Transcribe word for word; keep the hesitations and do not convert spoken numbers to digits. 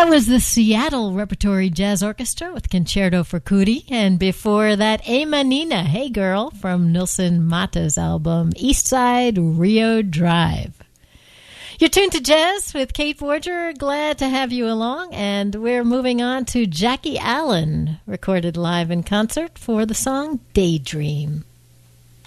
That was the Seattle Repertory Jazz Orchestra with Concerto for Cootie. And before that, Ema Nina, Hey Girl, from Nilsson Mata's album East Side Rio Drive. You're tuned to Jazz with Kate Forger. Glad to have you along. And we're moving on to Jackie Allen, recorded live in concert for the song Daydream.